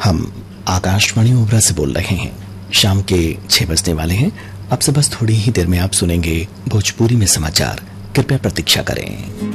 हम आकाशवाणी ओबरा से बोल रहे हैं। शाम के 6 बजने वाले हैं। अब से बस थोड़ी ही देर में आप सुनेंगे भोजपुरी में समाचार। कृपया प्रतीक्षा करें।